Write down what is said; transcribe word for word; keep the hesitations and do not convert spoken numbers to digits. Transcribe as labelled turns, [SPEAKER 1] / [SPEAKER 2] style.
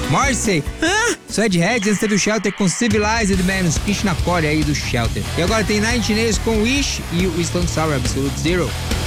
[SPEAKER 1] Morrissey, hã? Suede Heads, antes teve o Shelter com Civilized Man, Kish na core aí do Shelter. E agora tem Nine Inch Nails com Wish e o Stone Sour Absolute Zero.